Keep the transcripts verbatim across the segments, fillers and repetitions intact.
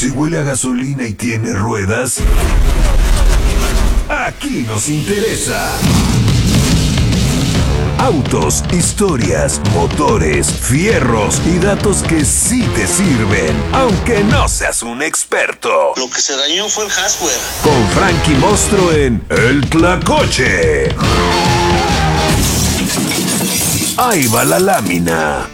Si huele a gasolina y tiene ruedas, aquí nos interesa. Autos, historias, motores, fierros y datos que sí te sirven, aunque no seas un experto. Lo que se dañó fue el hardware. Con Frankie Mostro en El Tlacoche. Ahí va la lámina.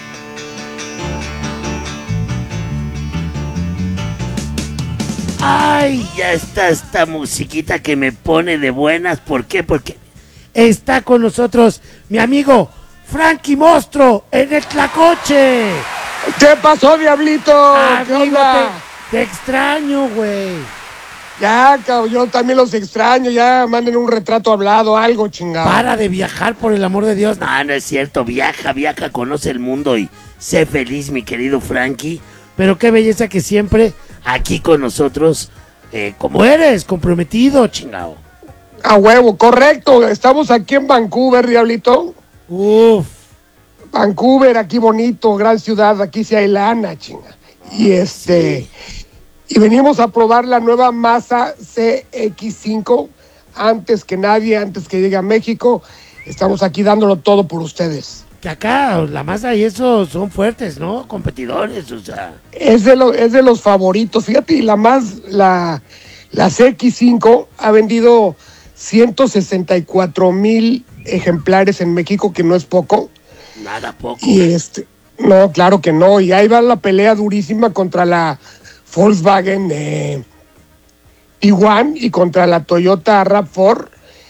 Ay, ya está esta musiquita que me pone de buenas. ¿Por qué? Porque está con nosotros mi amigo Frankie Mostro en El Tlacoche. ¿Qué pasó, diablito? ¿Qué Amigo, onda? te, te extraño, güey. Ya, cabrón, yo también los extraño. Ya, manden un retrato hablado, algo, chingado. Para de viajar, por el amor de Dios. No, no es cierto. Viaja, viaja, conoce el mundo y sé feliz, mi querido Frankie. Pero qué belleza que siempre aquí con nosotros, eh, como eres, comprometido, chingado. A huevo, correcto. Estamos aquí en Vancouver, diablito. Uf. Vancouver, aquí bonito, gran ciudad, aquí sí hay lana, chinga. Y este, sí. Y venimos a probar la nueva Mazda C X cinco, antes que nadie, antes que llegue a México. Estamos aquí dándolo todo por ustedes. Que acá la Mazda y eso son fuertes, ¿no? Competidores, o sea. Es de, lo, es de los favoritos. Fíjate, la más, la, la C X cinco ha vendido ciento sesenta y cuatro mil ejemplares en México, que no es poco. Nada poco. Y este, no, claro que no. Y ahí va la pelea durísima contra la Volkswagen eh, Tiguan y contra la Toyota RAV cuatro.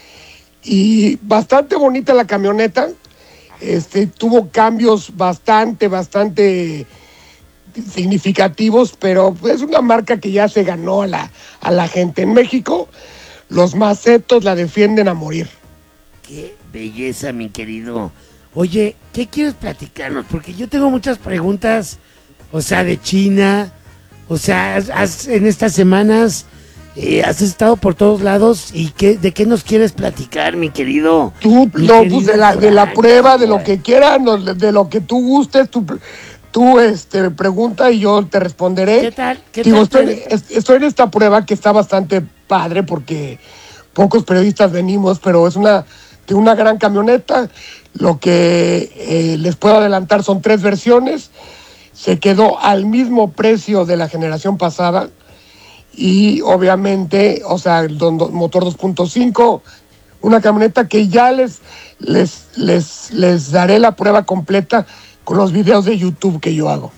Y bastante bonita la camioneta. Este, tuvo cambios bastante, bastante significativos, pero es una marca que ya se ganó a la, a la gente. En México, los macetos la defienden a morir. Qué belleza, mi querido. Oye, ¿qué quieres platicarnos? Porque yo tengo muchas preguntas, o sea, de China, o sea, has, has, en estas semanas eh, has estado por todos lados, y qué, ¿de qué nos quieres platicar, mi querido? Tú, mi no, querido pues de la, Frank, de la prueba, de güey. lo que quieras, no, de lo que tú gustes, tú, tú este, pregunta y yo te responderé. ¿Qué tal? ¿Qué Digo, tal? estoy, estoy en esta prueba que está bastante padre porque pocos periodistas venimos, pero es una, de una gran camioneta. Lo que eh, les puedo adelantar son tres versiones. Se quedó al mismo precio de la generación pasada. Y obviamente, o sea, el do, do, motor dos punto cinco, una camioneta que ya les, les, les, les daré la prueba completa con los videos de YouTube que yo hago.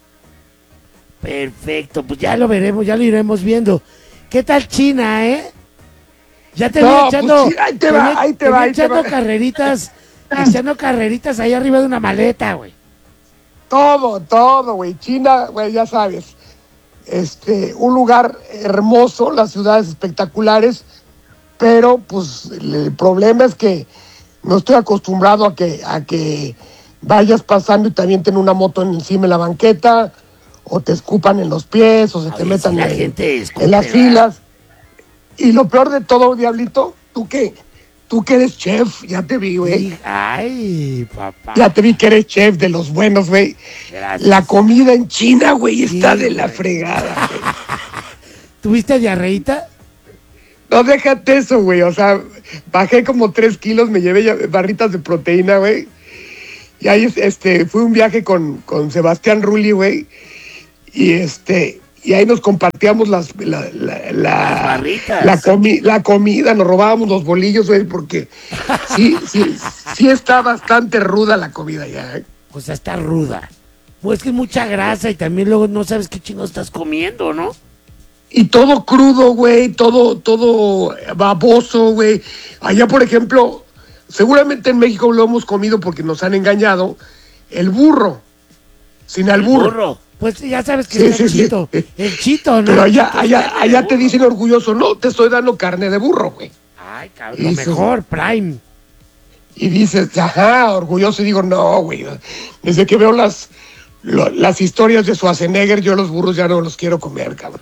Perfecto, pues ya lo veremos, ya lo iremos viendo. ¿Qué tal China, eh? Ya te No, voy echando, pues sí, ahí te va, voy- ahí te voy va, ahí te echando va. carreritas, echando carreritas ahí arriba de una maleta, güey. Todo, todo, güey. China, güey, ya sabes. Este, un lugar hermoso, las ciudades espectaculares, pero pues el problema es que no estoy acostumbrado a que, a que vayas pasando y te avienten una moto encima de la banqueta, o te escupan en los pies, o se A te ver, metan si la en, gente escupe, en las ¿verdad? filas. Y lo peor de todo, Diablito, tú que, tú que eres chef, ya te vi, güey. Y- Ay, papá. Ya te vi que eres chef de los buenos, güey. Gracias. La comida en China, güey, está Sí, de la güey. fregada, güey. ¿Tuviste diarreíta? No, déjate eso, güey. O sea, bajé como tres kilos, me llevé ya barritas de proteína, güey. Y ahí, este, fue un viaje con, con Sebastián Rulli, güey. Y este, y ahí nos compartíamos las, la, la, la, Las barritas. La, comi la comida, nos robábamos los bolillos, güey, porque sí, sí, sí está bastante ruda la comida ya, ¿eh? O sea, está ruda. Pues que es mucha grasa y también luego no sabes qué chingo estás comiendo, ¿no? Y todo crudo, güey, todo, todo baboso, güey. Allá, por ejemplo, seguramente en México lo hemos comido porque nos han engañado, el burro, sin albur. Burro. Pues ya sabes que Sí, está sí, el sí. chito. El chito, ¿no? Pero allá, Chito, allá, carne de allá te burro. dicen orgulloso, no, te estoy dando carne de burro, güey. Ay, cabrón, lo Eso. mejor, Prime. Y dices, ajá, orgulloso, y digo, no, güey. Desde que veo las, lo- las historias de Schwarzenegger, yo los burros ya no los quiero comer, cabrón.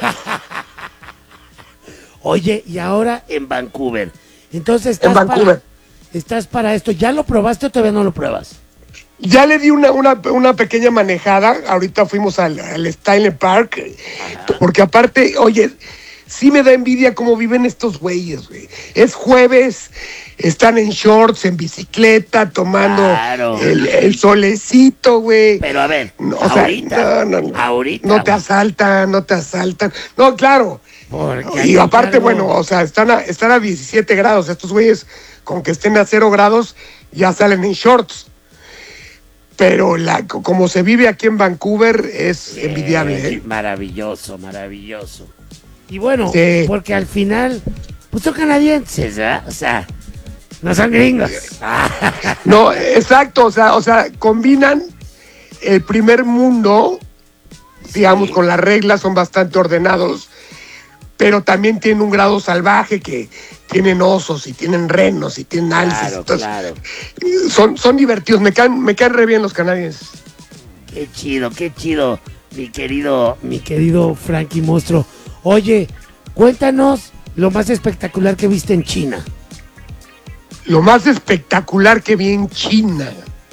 Oye, y ahora en Vancouver. Entonces estás En Vancouver. Para, estás para esto. ¿Ya lo probaste o todavía no lo pruebas? Ya le di una, una, una pequeña manejada. Ahorita fuimos al, al Style Park. Ajá. Porque aparte, oye, sí me da envidia cómo viven estos güeyes, güey. Es jueves, están en shorts, en bicicleta, tomando claro. el, el solecito, güey. Pero a ver, no, ahorita, sea, no, no, no. ahorita. No te asaltan, no te asaltan. No, claro. Porque y aparte, cargo... bueno, o sea, están a, están a diecisiete grados. Estos güeyes, con que estén a cero grados, ya salen en shorts. Pero la, como se vive aquí en Vancouver es eh, envidiable. ¿eh? Maravilloso, maravilloso. Y bueno, sí. porque al final, pues son canadienses, ¿verdad? O sea, no son gringos. No, exacto, o sea, o sea, combinan el primer mundo, digamos, sí. con las reglas, son bastante ordenados, pero también tienen un grado salvaje que tienen osos y tienen renos y tienen alces. Claro, entonces, claro. Son, son divertidos, me caen, me caen re bien los canadienses. Qué chido, qué chido, mi querido, mi querido Frankie Monstruo. Oye, cuéntanos lo más espectacular que viste en China. Lo más espectacular que vi en China.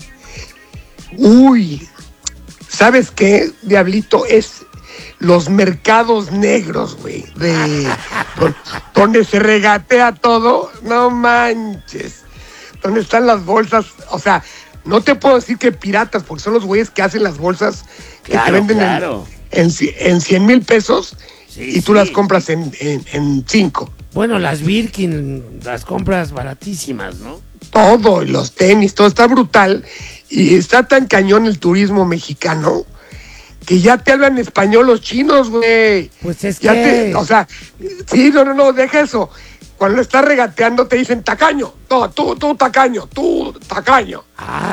Uy, ¿sabes qué, Diablito? Es los mercados negros, güey, de donde se regatea todo, no manches, donde están las bolsas, o sea, no te puedo decir que piratas, porque son los güeyes que hacen las bolsas que claro, te venden claro. en, en cien mil pesos sí, y tú sí. las compras en, en, en cinco. Bueno, las Birkin, las compras baratísimas, ¿no? Todo, los tenis, todo está brutal y está tan cañón el turismo mexicano que ya te hablan español los chinos, güey. Pues es ya que... Te, o sea, sí, no, no, no, deja eso. Cuando estás regateando te dicen tacaño. No, tú, tú, tacaño, tú, tacaño.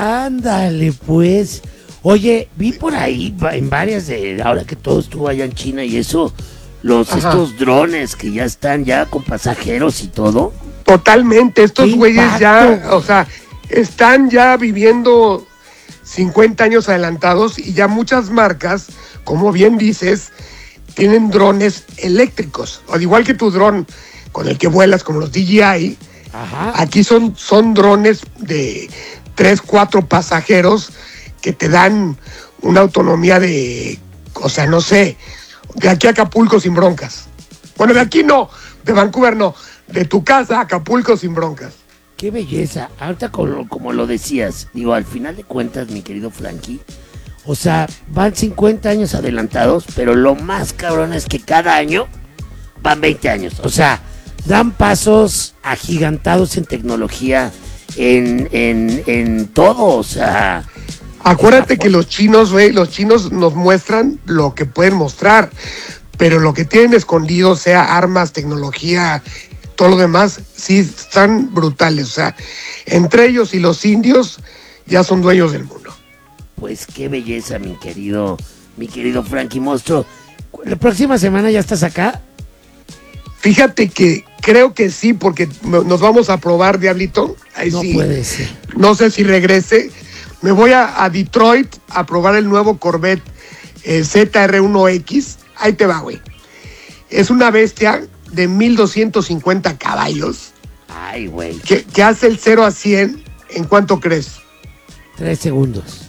Ándale, pues. Oye, vi por ahí en varias de... Ahora que todo estuvo allá en China y eso, los Ajá. estos drones que ya están ya con pasajeros y todo. Totalmente, estos güeyes ya, o sea, están ya viviendo... cincuenta años adelantados y ya muchas marcas, como bien dices, tienen drones eléctricos. Al igual que tu dron con el que vuelas, como los D J I, Ajá. aquí son, son drones de tres, cuatro pasajeros que te dan una autonomía de, o sea, no sé, de aquí a Acapulco sin broncas. Bueno, de aquí no, de Vancouver no, de tu casa a Acapulco sin broncas. Qué belleza, ahorita como, como lo decías, digo, al final de cuentas, mi querido Frankie, o sea, van cincuenta años adelantados, pero lo más cabrón es que cada año van veinte años, o sea, dan pasos agigantados en tecnología, en, en, en todo, o sea... Acuérdate que los chinos, güey, los chinos nos muestran lo que pueden mostrar, pero lo que tienen escondido, sea armas, tecnología... todo lo demás sí están brutales, o sea, entre ellos y los indios ya son dueños del mundo. Pues qué belleza, mi querido, mi querido Frankie Monstruo. ¿La próxima semana ya estás acá? Fíjate que creo que sí, porque nos vamos a probar, Diablito. Ahí no sí, puede ser. No sé si regrese. Me voy a, a Detroit a probar el nuevo Corvette eh, Z R uno X. Ahí te va, güey. Es una bestia de mil doscientos cincuenta caballos. Ay, güey. Que, que hace el cero a cien, ¿en cuánto crees? Tres segundos.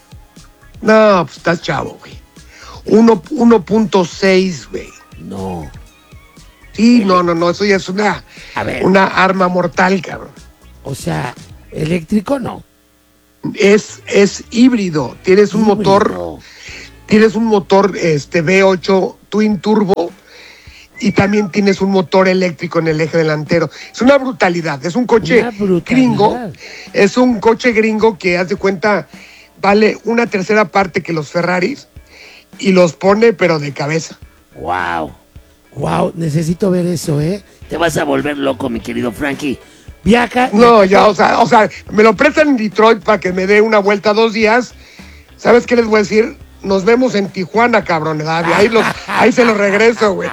No, pues estás chavo, güey. uno punto seis, güey. No. Sí, no, no, no, eso ya es una, a ver. una arma mortal, cabrón. O sea, eléctrico no. Es, es híbrido. Tienes un híbrido. motor, tienes un motor este V ocho Twin Turbo. Y también tienes un motor eléctrico en el eje delantero. Es una brutalidad, es un coche gringo, es un coche gringo que, haz de cuenta, vale una tercera parte que los Ferraris y los pone pero de cabeza. Wow, wow, necesito ver eso, ¿eh? Te vas a volver loco, mi querido Frankie. Viaja. No, ya, o sea, o sea, me lo prestan en Detroit para que me dé una vuelta dos días. ¿Sabes qué les voy a decir? Nos vemos en Tijuana, cabrón. Ahí, los, ahí se los regreso, güey.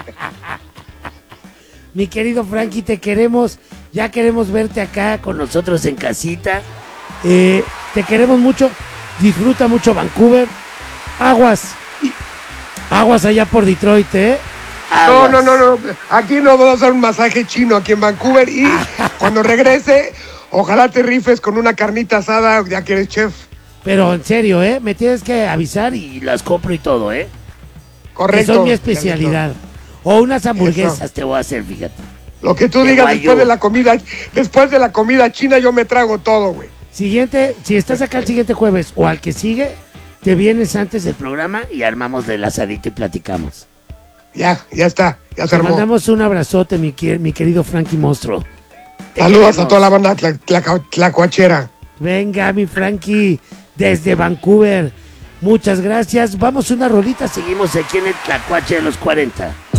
Mi querido Frankie, te queremos. Ya queremos verte acá con nosotros en casita. Eh, te queremos mucho. Disfruta mucho Vancouver. Aguas. Aguas allá por Detroit, ¿eh? Aguas. No, no, no, no. Aquí nos vamos a hacer un masaje chino aquí en Vancouver. Y cuando regrese, ojalá te rifes con una carnita asada, ya que eres chef. Pero en serio, ¿eh? Me tienes que avisar y las compro y todo, ¿eh? Correcto. Que son mi especialidad. O unas hamburguesas Eso. te voy a hacer, fíjate. Lo que tú Qué digas guayo. después de la comida, después de la comida china yo me trago todo, güey. Siguiente, si estás acá el siguiente jueves o al que sigue, te vienes antes del programa y armamos del asadito y platicamos. Ya, ya está, ya se Te armó. mandamos un abrazote, mi, qui- mi querido Frankie Monstruo. Te Saludos queremos. a toda la banda tla- tlaca- tlacuachera. Venga, mi Frankie, desde Vancouver. Muchas gracias. Vamos una rolita, seguimos aquí en el Tlacuache de los cuarenta.